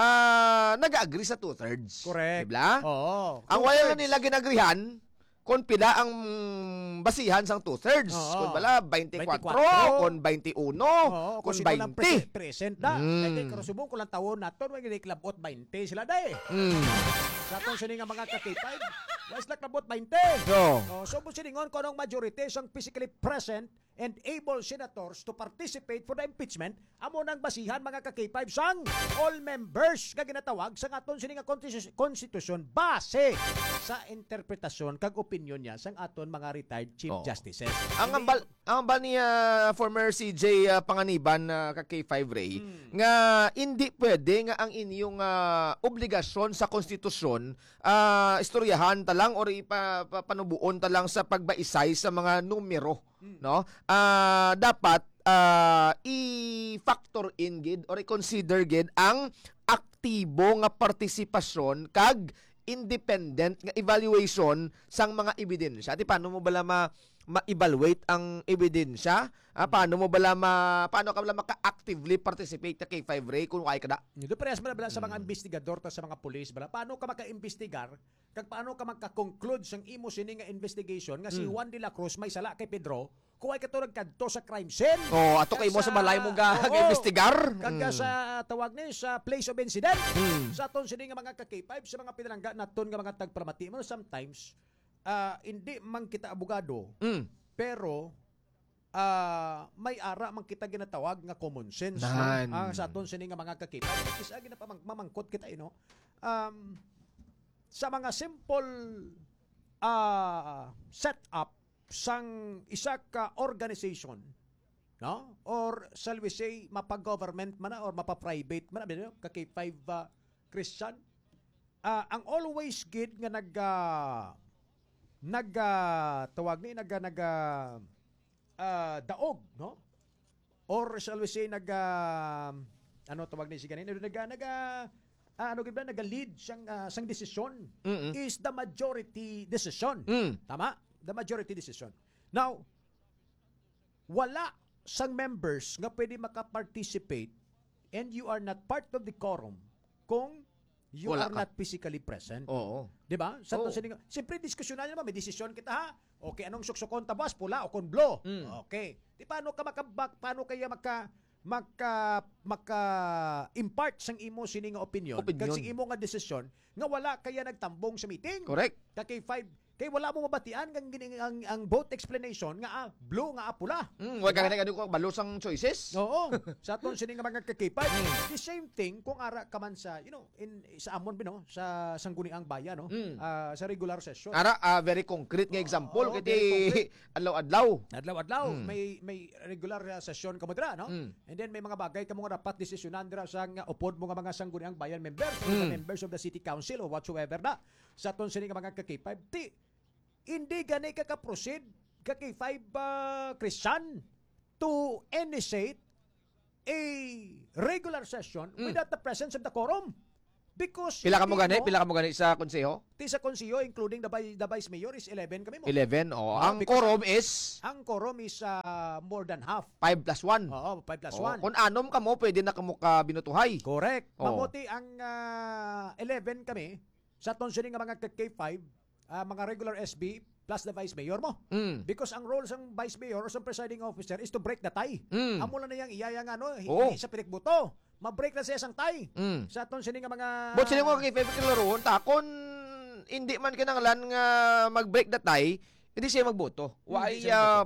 ah nag-agree sa two-thirds. Correct. Diba? Oo. Ang wala nila ginagrihan, kung pila ang basihan sang two-thirds. Oo. Kung bala, twenty-four, twenty-four. kung twenty-one, Oo, kung kung sino lang twenty. pre- present na. Mm. Kaya kay karusubong ko lang taon naton, wag gid klabot twenty sila dai. Mm. Sa atong sini nga mga K five, was like klabot twenty. So, Oh, so mo siningon ko anong majority sang physically present and able senators to participate for the impeachment amo nang basihan mga ka K five sang all members nga ginatawag sa aton sini nga konstitus- konstitusyon base sa interpretasyon kag opinion niya sang aton mga retired chief Oo. justices. ang Hindi- ambal ang ambal ni uh, former C J uh, Panganiban uh, ka K five Ray nga hindi pwede nga ang inyong uh, obligasyon sa konstitusyon uh, istoryahan talang or ipa, pa, panubuon talang sa pagbaisay sa mga numero no Ah, dapat uh, i-factor in gid or i-consider gid ang aktibo nga partisipasyon kag independent nga evaluation sang mga ebidensya. Di paano mo bala ma ma-evaluate ang ebidensya? Ah, paano mo bala ma paano ka bala maka-actively participate sa K five Ray kung kay kada? Ito parehas man bala sa mga investigador ta sa mga pulis bala. Paano ka maka-imbestigar kag paano ka magka-conclude sang imo sini nga investigation nga si Mm. Juan de la Cruz may sala kay Pedro kung ay katulad kadto sa crime scene. Oh, ato kay mo sa balay mo ga Oo. investigar. Kag Mm. sa tawag ni sa place of incident. Mm. Sa aton sini nga mga ka K five sa mga pinalangga naton nga mga tagpramati mo sometimes ah, hindi man kita abogado Mm. pero ah may ara man kita ginatawag nga common sense Nan. no? Ah, sa aton sini nga mga ka K five isa ginapamangkot kita ino um, sa mga simple uh, setup sang isa ka organization no or shall we say mapa-government man na or mapa-private man na no? ka K five uh, Christian uh, ang always gid nga nag uh, nag uh, tawag ni nag nag uh, uh, daog no or shall we say nag uh, ano tawag ni si ganin nag nag uh, Ah, ano gid ba naga-lead siyang uh, sang desisyon Mm-mm. is the majority decision. Mm. Tama? The majority decision. Now, wala sang members nga pwede maka-participate and you are not part of the quorum kung you Wala are ka. not physically present. Oo. Di ba? Sa Oo. oh. sining, siyempre diskusyonan naman may desisyon kita ha. Okay, anong suksokon tabas pula o kon blow? Mm. Okay. Di paano ka makabak paano kaya maka maka maka impart sang imo sini nga opinion, Opinion. kag sing imo nga desisyon nga wala kaya nagtambong sa meeting. Correct. Ka K five kay wala mo mabatian kang gini- ang, ang vote explanation nga ah, blue nga ah, pula. Mm, wag ka na ko balusang choices. Oo. Sa aton sini nga mga ka K five, the same thing kung ara ka man sa you know in sa amon bino sa sangguniang bayan no Mm. Ah, sa regular session. Ara ah, very concrete nga example Oo, kiti very concrete. adlaw-adlaw. Adlaw-adlaw Mm. may may regular uh, session kamo dira no. Mm. And then may mga bagay kamo nga dapat desisyonan dira sa nga upod mo nga mga sangguniang bayan members, or Mm. the members of the city council or whatsoever na. Sa aton sini nga mga ka K five, ti hindi gani ka ka-proceed ka K five uh, Christian to initiate a regular session Mm. without the presence of the quorum. Because Pila ka mo hindi gani? Pila ka mo gani sa konseho? Ti sa konseyo including the, vi- the vice mayor is eleven kami mo. eleven. Oh, Oh, ang because- quorum is Ang quorum is uh, more than half. five plus one. Oo, five plus Oh, one. kung anom ka mo, pwede na ka mo ka binutuhay. Correct. Oo. Mabuti ang uh, eleven kami sa aton sini nga mga K five, uh, mga regular S B plus the vice mayor mo. Mm. Because ang role ng vice mayor or sa presiding officer is to break the tie. Mm. Amo lang na yang iyayang ano, hindi Oo. sa pinikbuto. Ma-break na siya isang tie. Mm. Sa aton sini nga mga But sila mo kay favorite kilaroon, ta kon hindi man kinanglan nga mag-break the tie, hindi siya magboto. Why Hindi siya uh,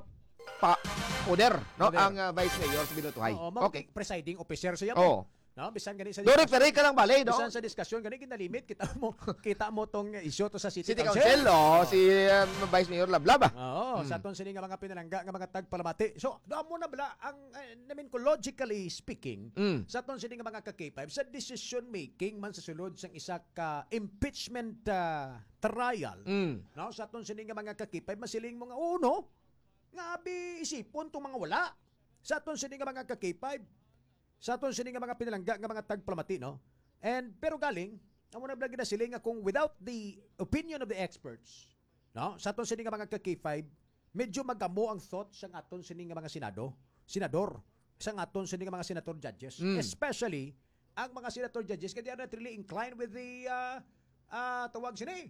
pa order no Order. ang uh, Vice Mayor sa Binutuhay. Oo, mag- Okay. presiding officer siya Oo. mo. No, bisan gani sa Do referee ka lang balay, no? Bisan sa diskusyon gani ginalimit kita mo kita mo tong issue to sa City, City Council. Council, oh, si um, Vice Mayor Lablab. ah. Oo, Hmm. sa aton sini nga mga pinalangga nga mga tagpalamati. So, doon mo na bala ang I mean ko logically speaking, Mm. sa aton sini nga mga ka-K five sa decision making man sa sulod sang isa ka impeachment uh, trial. Mm. No, sa aton sini nga mga ka-K five masiling mo nga uno nga abi isipon tong mga wala. Sa aton sini nga mga ka-K five sa aton sini nga mga pinalangga nga mga tagpalamati, no? And pero galing amo na blagi na sila nga kung without the opinion of the experts, no? Sa aton sini nga mga ka-K five, medyo magamo ang thought sa aton sini nga mga senado, senador, sa aton sini nga mga senator judges, Mm. especially ang mga senator judges kaya they are not really inclined with the uh, uh, tawag sini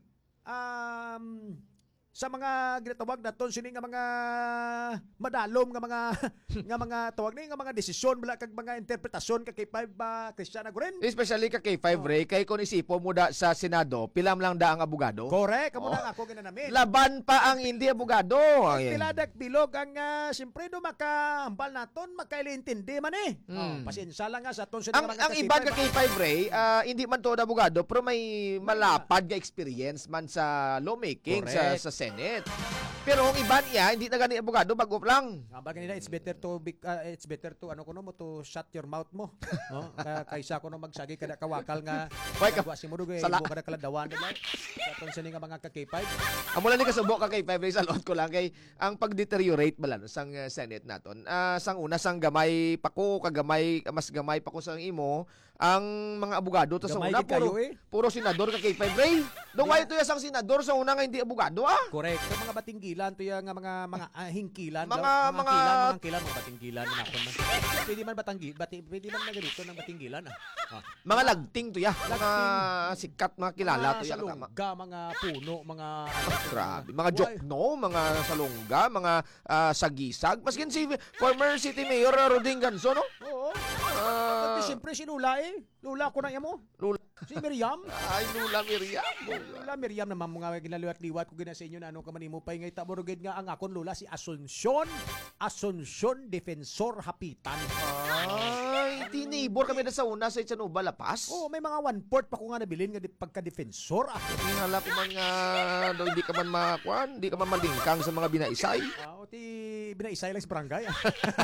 um sa mga ginatawag naton sini nga mga madalom nga mga nga mga tawag ni nga mga desisyon bala kag mga interpretasyon kay K five ba Christian Aguren. Especially ka K five, Ray, kay kung isipo mo da sa Senado, pilam lang da ang abogado. Correct, Oh. kamo na ako ginanamit. Laban pa ang hindi abogado. Ay, Piladak bilog ang uh, siyempre do makahambal naton makailintindi man eh. Mm. Oh, pasensya lang nga sa aton sini ang, nga mga ang ka-K five, iban ka ba? K five, Ray, ah, hindi man to abogado, pero may malapad nga experience man sa lawmaking sa Correct. sa Senate. Pero ang iban niya, hindi na gani abogado, bago lang. Ah, bagay nila, it's better to be, uh, it's better to ano kuno mo to shut your mouth mo. No? Ka- kaysa kuno magsagi kada kawakal nga Why ka- gwa si mo dugay sala. mo kada kaladawan nila. Sa aton sini nga mga ka-K five. Amo lang ni kasubo ka K five, Ray, sa lot ko lang kay ang pag-deteriorate bala no, sang uh, Senate naton. Ah, sang una sang gamay pa ko, kagamay mas gamay pa ko sang imo ang mga abogado to sa Gamay una gid kayo, puro eh. puro senador ka K five, Ray. Do why to ya sang senador sa una nga hindi abogado ah? Correct. Sa mga batinggilan to yung nga mga mga ah, hingkilan, Mga- daw. mga, mga- kilan, mga kilan, mga batinggilan na ako man. Pwede man batanggi, bati, pwede man na ganito ng batinggilan ah. Ah. Mga lagting to ya, mga sikat mga kilala mga to ya. salungga, mga puno, mga Grabe, mga Why? jokno, mga salungga, mga ah, sagisag. Maskin si former City Mayor ah, Roding Ganso, no? Oo. Ah, Kasi siyempre si Lula eh. Lula ko na yan mo. Lula. Si Miriam. Ay, Lula Miriam. Lula Miriam naman mga ginaliwat-liwat ko gina sa inyo na anong kamanimo pa ngay taborogid nga ang akon Lula si Asuncion. Asuncion Defensor Hapitan. Ay, tinibor kami na sa una sa Itzanuba, Lapas. Oh, may mga one-fourth pa ko nga nabilin nga di- pagka-defensor. Ah. Tingala ko man nga, daw hindi ka man makakuan, hindi ka man malingkang sa mga binaisay. Ah, o ti binaisay lang sa barangay. Ah.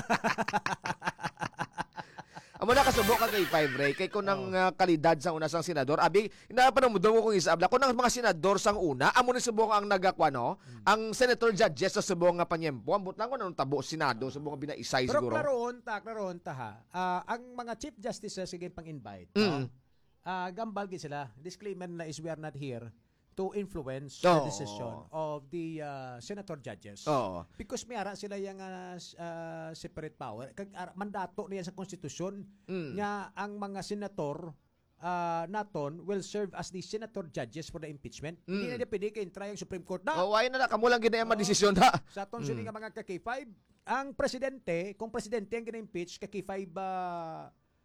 Amo na kasubo ka kay Five Ray, kay ko nang uh, kalidad sa una sang senador. Abi, inapanamudon ko kung isabla. Kung nang mga senador sang una, amo ni subong ang nagakwa, no? Hmm. Ang senator judges sa subong nga panyempo. Ambot lang ko nang tabo senado, subong nga binaisay Pero siguro. klaroon ta, klaroon ta ha. Ah, ang mga chief justices sige pang-invite, Mm. no? Ah, gambal gid sila. Disclaimer na is we are not here to influence Oo. the decision of the uh, senator judges. Oo. Because may ara sila yung uh, uh, separate power. Kag ara- mandato niya sa konstitusyon Mm. nga ang mga senator uh, naton will serve as the senator judges for the impeachment. Hindi Mm. na niya pwede kay-try ang Supreme Court na. Oh, ay na na kamo lang gid ang desisyon ha. Sa aton Mm. sini nga mga ka K five, ang presidente, kung presidente ang gina-impeach ka K five uh,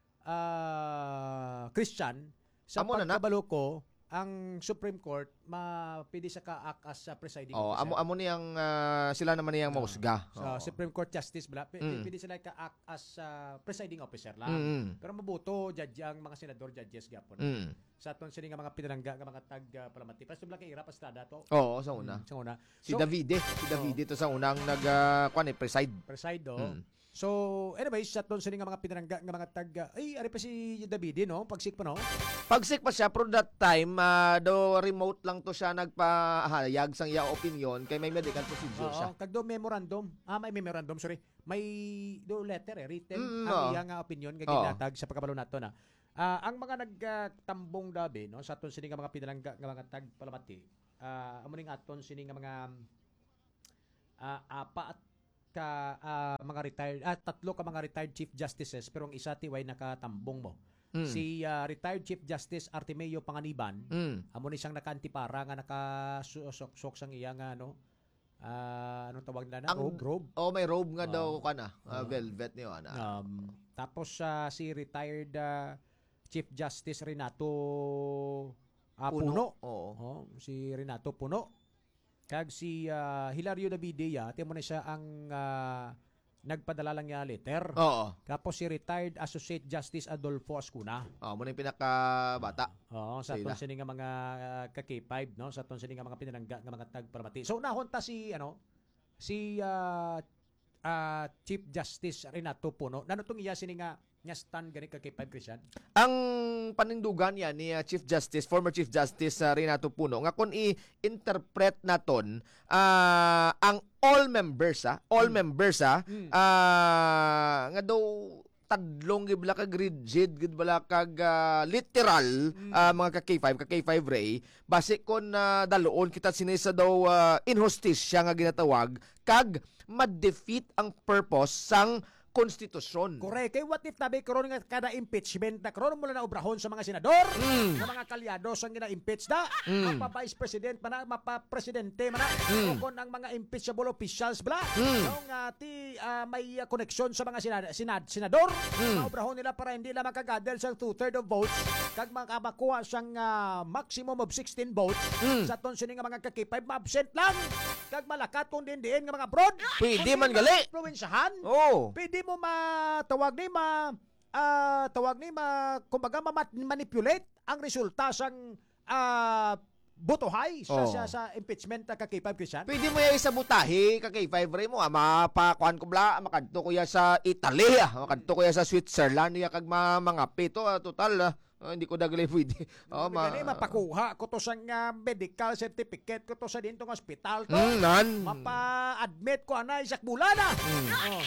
uh, Christian, sa Amo na na. pagkabalo ko, ang Supreme Court mapili sa ka-act as a presiding Oh, officer. amo amo niyang ah, sila naman niyang mausga. Sa Oo. Supreme Court Justice bala, p- Mm. pwede sila ka-act as uh, presiding officer lang. Mm. Pero mabuto judge ang mga senador judges gapon. Mm. Sa aton sini nga mga pinalangga nga mga tag uh, palamati. Pero sa kay irap sa dato. Oo, sa una. Mm, sa una. Si So, Davide, si Davide to sa unang nag uh, kuan eh, preside. preside do. Mm. So, anyways, sa aton sini nga mga pinalangga nga mga tag uh, ay ari pa si David no, pagsik pa no. Pagsik pa siya, pero that time, ah, do remote lang to siya nagpahayag sang iya opinion kay may medical procedure siya. Oo, kag do memorandum. Ah, may memorandum, sorry. May do letter eh, written Mm, ang oo. iya nga opinion nga Oo. ginatag sa pagkabalo nato na. Ah, ang mga nagtambong dabi no sa aton sini nga mga pinalangga nga mga tag palamati. Ah, amo ning aton sini nga mga ah, apat ka ah, mga retired ah, tatlo ka mga retired chief justices pero ang isa tiway nakatambong mo. Mm. Si ah, retired Chief Justice Artemio Panganiban, Mm. amo ni siyang nakaantipara nga nakasok-sok sang iya nga ano ah anong tawag nila na Ang- robe robe. Oh, may robe nga Oo. daw kana, ah, Oo. velvet niyo ana. Um, tapos sa si retired ah, Chief Justice Renato ah, Puno. Puno. Oo. Oh, si Renato Puno. Kag si uh, Hilario Davidia, timo na siya ang uh, nagpadala lang niya letter. Oo. Tapos si retired Associate Justice Adolfo Ascuna. Oh, mo na yung pinakabata. Oo, sa ton sini nga mga uh, ka K five, no? Sa ton sini nga mga pinalangga nga mga tagparamati. So nahon ta si ano si uh, uh, Chief Justice Renato Puno. Nanutong iya sini nga nga stand gani ka K five Christian. Ang panindugan yan ni uh, Chief Justice, former Chief Justice uh, Renato Puno, nga kung i-interpret naton uh, ang all members, ah, all mm. members, ah, mm. uh, nga daw tadlong gid bala kag rigid gid bala kag uh, literal mm. uh, mga ka K five ka K five Ray base kon uh, daloon kita sinisa daw uh, injustice nga ginatawag kag ma-defeat ang purpose sang konstitusyon. Correct. Kay what if tabi karon nga kada impeachment na karon mo na obrahon sa mga senador, mm. nga mga kalyados ang gina-impeach da, mm. mapa vice president man na, mapa presidente man na, mm. o kon ang mga impeachable officials bla, mm. no, nga ti uh, may uh, koneksyon sa mga sinad, sinad senador, mm. obrahon nila para hindi na makagather sa two-thirds of votes, kag makabakuha sang uh, maximum of sixteen votes, mm. sa ton sini nga mga ka K five ma-absent lang, kag malakat kung din-diin nga mga abroad. Pwede man gali. Provinsyahan. Oh. Pwede mo matawag ni ma uh, tawag ni ma kumbaga ma-manipulate ang resulta sang uh, botohay sa, oh. sa sa impeachment ka K five Christian. Pwede mo ya isabutahi ka K five Ray mo ah, mapakuan ko bla makadto ko ya sa Italy ah, makadto ko ya sa Switzerland ya kag mga pito ah, total ah. Oh, hindi ko dagali pwede. Oh, ma Gani, mapakuha ko to sang uh, medical certificate ko to sa dintong hospital to. Mm, nan. Mapa-admit ko anay sak bulana. Mm. Oh.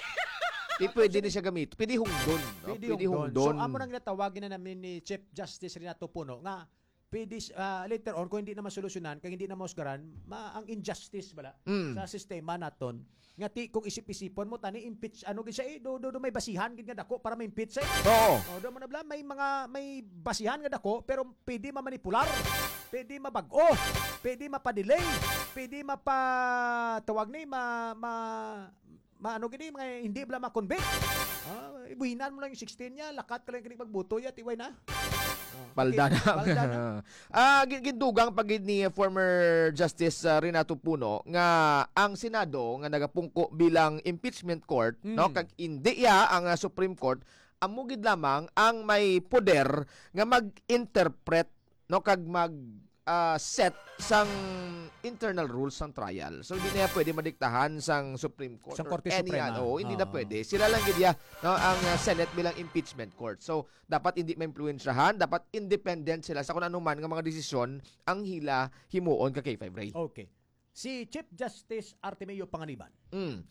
Di pwede ni siya gamit. Pwede hungdon. No? Pwede, pwede hungdon. So, amo nang natawagin na namin ni Chief Justice Renato Puno nga pwede, uh, later on, kung hindi na masolusyonan, kung hindi na mausgaran, ma ang injustice bala mm. sa sistema naton. Nga ti, kung isip-isipon mo, tani, impeach, ano gid siya eh, do, do, do may basihan gid nga dako para ma-impeach siya eh. Oo. O, do mo na bala, may mga, may basihan nga dako, pero pwede mamanipular, pwede mabag-o, pwede mapadelay, pwede mapatawag ni, ma, ma, maano gini mga hindi bala ma-convict. Ah, ibuhinan mo lang yung sixteen niya, lakat ka lang kini magbuto ya tiway na. Oh, palda na. Palda na. Ah, gindugang pagid ni former Justice uh, Renato Puno nga ang Senado nga nagapungko bilang impeachment court, hmm. no, kag hindi ya ang uh, Supreme Court amo gid lamang ang may poder nga mag-interpret no kag mag uh, set sang internal rules sang trial. So hindi na pwede madiktahan sang Supreme Court sang Korte any Suprema. Ano, hindi oh. na pwede. Sila lang gid ya no, ang uh, Senate bilang impeachment court. So dapat hindi ma-influensyahan, dapat independent sila sa kung ano man nga mga desisyon ang hila himuon ka K five Ray. Okay. Si Chief Justice Artemio Panganiban. Mm.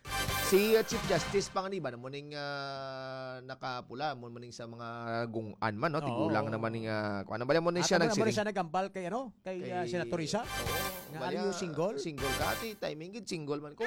Si uh, Chief Justice Panganiban mo ning uh, nakapula mo maning sa mga gungan man no tigulang naman ning uh, kuan bala mo ni siya nagsiring. Siya nagambal kay ano kay, kay uh, Senator Risa. Oh, nga aliyo single. Single ka ati timing gid single man ko.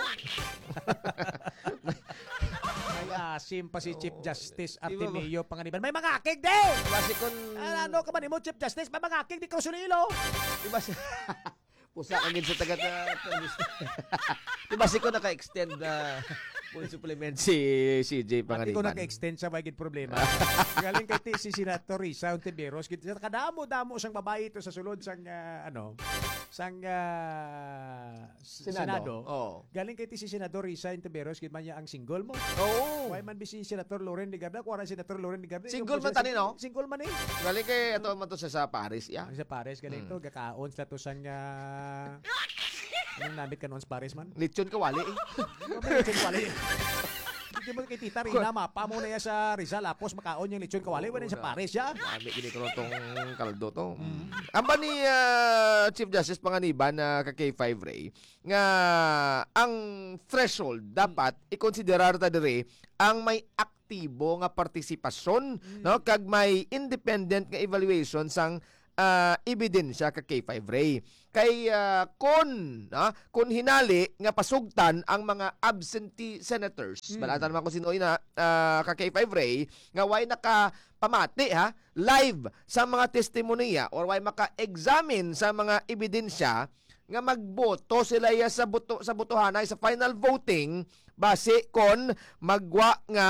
Kaya asim pa si Chief Justice Artemio Panganiban. May mga akig de. Basi kon ano ka man mo Chief Justice, may mga akig di Crusunilo. Diba siya? Pusa kagid sa taga na diba si ko naka-extend na full supplement si C J Panganiban. At ko naka-extend sa bagid problema. Galing kay ti si Senator Risa Ontiveros, kadamo-damo sang babae ito sa sulod sang uh, ano, sang uh, Senado. Senado. Oh. Galing kay ti si Senador Risa Ontiveros, gid man niya ang single mo. Oo. Oh. Why man bi si Senator Loren Ligarda, kuara Senator Loren Ligarda. Single man tani no? Single man eh. Galing kay ato man to sa, sa Paris, ya. Sa Paris galing hmm. to gakaon sa to sang uh, anong namit ka noon sa Paris man? Lechon kawali eh. Lechon kawali. Hindi mo kay Tita Rina, mapa mo na yan sa Rizal, apos makaon yung lechon kawali, wala sa Paris ya. Dami kini ko tong kaldo to. Mm. Amba ni uh, Chief Justice Panganiban na uh, ka K five Ray, nga ang threshold dapat mm. ikonsiderar ta dire ang may aktibo nga partisipasyon, mm. no, kag may independent nga evaluation sang uh, ebidensya ka K five Ray. Kay uh, kon na kun hinali nga pasugtan ang mga absentee senators. Mm. Balatan man ko sino na uh, ka K five Ray nga way naka pamati ha live sa mga testimonya or way maka-examine sa mga ebidensya nga magboto sila ya sa buto sa botohanay sa final voting base kon magwa nga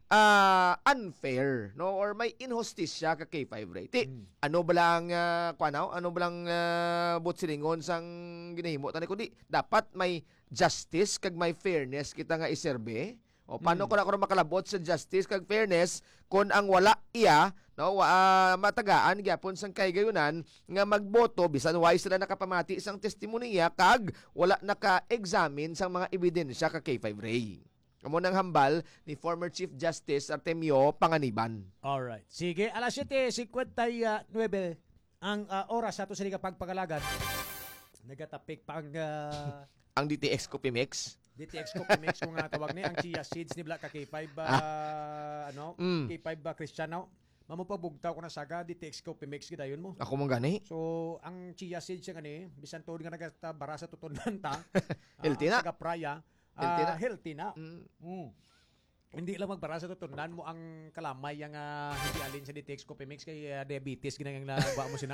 uh, unfair, no, or may injustice ka K five Ray. Ti, mm. ano balang uh, kuanaw, ano balang uh, butsilingon sang ginahimo tani kundi dapat may justice kag may fairness kita nga iserbe. O paano mm. ko na ko makalabot sa justice kag fairness kung ang wala iya, no, uh, matagaan gyapon sang kay gayunan nga magboto bisan why sila nakapamati isang testimonya kag wala naka-examine sang mga ebidensya ka K five Ray. Amo nang hambal ni former Chief Justice Artemio Panganiban. Alright. Sige, alas siyete fifty-nine ang uh, oras sa ito sa pagpagalagan. Nagatapik pa ang uh, ang D T X Coffee Mix. D T X Coffee Mix kung nga tawag ni ang chia seeds ni Black ka K five uh, ah. ano mm. K five ba Cristiano mamupabugtaw ko na saga D T X Coffee Mix gidayon mo ako mong gani so ang chia seeds siya gani bisan tuod nga nagatabara sa tutunan ta healthy na saga praya uh, healthy na, healthy na. Mm. Mm. Hindi lang magbara sa tutunan mo ang kalamay yang uh, hindi alin sa D T X Coffee Mix kay uh, diabetes ginang nagba mo sina.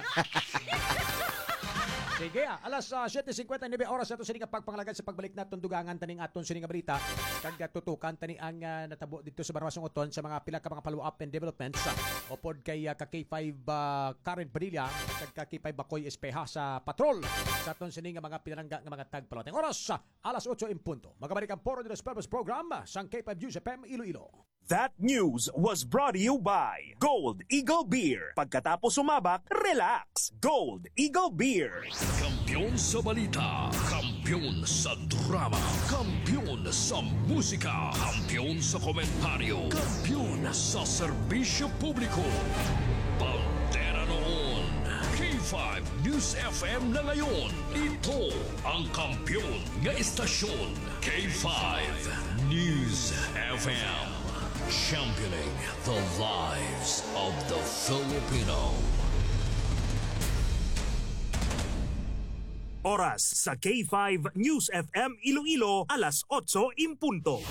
Sige, ah, alas uh, siyete fifty-nine oras ato sa nga pagpangalagad sa pagbalik naton dugangan taning aton sa nga balita kag tutukan tani ang uh, natabo dito sa Barwasong Uton sa mga pila ka mga follow-up and developments uh, upod kay uh, ka K five uh, Karen Padilla kag ka K five Bacoy Espeha sa patrol sa aton sa nga mga pinalangga nga mga tagpalating oras uh, alas eight in punto. Magabalik ang Foro de los Pueblos program uh, sa K five News F M Iloilo. That news was brought to you by Gold Eagle Beer. Pagkatapos sumabak, relax. Gold Eagle Beer. Kampiyon sa balita, kampiyon sa drama, kampiyon sa musika, kampiyon sa komentaryo, kampiyon sa serbisyo publiko. Pantera noon, K five News F M na ngayon. Ito ang kampiyon nga istasyon, K five News F M. Championing the lives of the Filipino. Oras sa K five News F M Iloilo, alas eight in punto.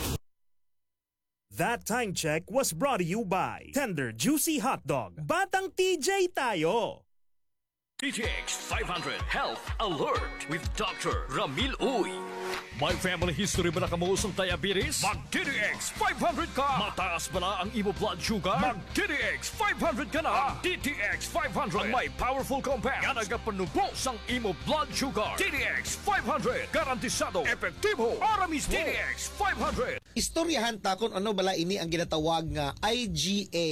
That time check was brought to you by Tender Juicy Hot Dog. Batang T J tayo! D T X five hundred Health Alert with Doctor Ramil Uy. May family history ba na kamuusong diabetes? Mag-D T X five hundred ka! Mataas ba na ang imo blood sugar? Mag-D T X five hundred ka na! D T X five hundred ang may powerful compounds nga nagapanubos ang imo blood sugar. D T X five hundred garantisado, epektibo, para mismo. D T X five hundred. Istoryahan ta kung ano bala ini ang ginatawag nga I G A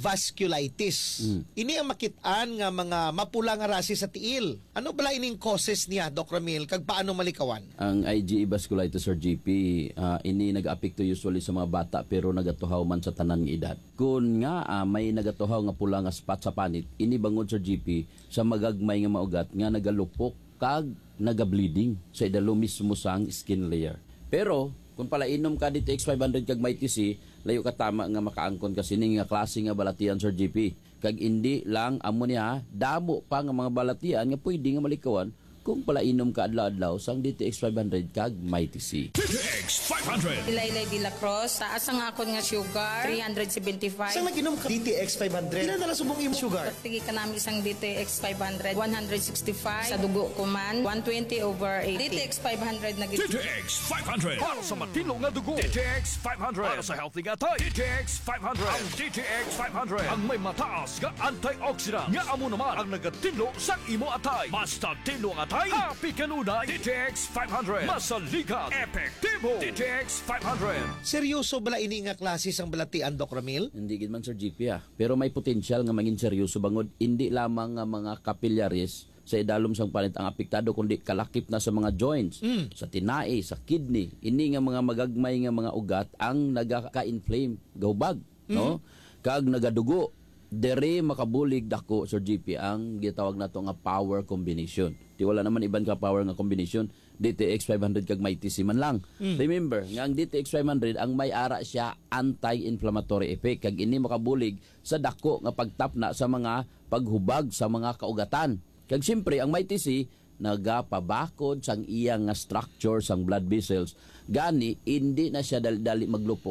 vasculitis. Mm. Ini ang makitaan nga mga mapula nga rasi sa tiil. Ano bala ining causes niya, Doc Ramil, kag paano malikawan? Ang I G A vasculitis or G P, uh, ini nag-apekto usually sa mga bata pero nagatuhaw man sa tanan nga edad. Kung nga uh, may nagatuhaw nga pula nga spot sa panit, ini bangod sa G P sa magagmay nga maugat nga nagalupok kag naga-bleeding sa idalo mismo sang skin layer. Pero kung pala inom ka D T X five hundred kag may T C, layo ka tama nga makaangkon kasi ning nga klase nga balatian sa G P. Kag hindi lang amo niya damo pa nga mga balatian nga pwede nga malikawan kung pala inom ka adlaw-adlaw sang D T X five hundred kag may T C. D T X five hundred. Ilaylay de la Cruz, taas ang akon nga sugar, three seventy-five. Saan nag-inom ka D T X five hundred? Ilan na subong imo sugar? Pagtigi ka namin isang D T X five hundred, one sixty-five. Sa dugo ko man, one twenty over eighty. D T X five hundred na D T X five hundred. Para sa matino nga dugo. D T X five hundred. Para sa healthy nga tayo. D T X five hundred. Ang D T X five hundred. Ang may mataas nga antioxidant. Nga amo naman ang nagatilo sa imo atay. Basta tilo ang atay, happy ka nunay. D T X five hundred. Masaligan. Epektibo. D T X five hundred. Seryoso bala ini nga klase sang balatian, Doc Ramil? Hindi gid man Sir G P ah. Pero may potensyal nga maging seryoso bangod hindi lamang nga mga capillaries sa idalom sang panit ang apektado kundi kalakip na sa mga joints, mm. sa tinai, sa kidney. Ini nga mga magagmay nga mga ugat ang nagaka-inflame, gahubag, mm. no? Kag nagadugo. Dere makabulig dako Sir G P ang gitawag nato nga power combination. Di wala naman iban ka power nga combination. D T X five hundred kag may T C man lang. Mm. Remember, nga ang D T X five hundred ang may ara siya anti-inflammatory effect kag ini makabulig sa dako nga pagtapna sa mga paghubag sa mga kaugatan. Kag siyempre ang may T C nagapabakod sang iyang nga structure sang blood vessels. Gani hindi na siya dali-dali maglupok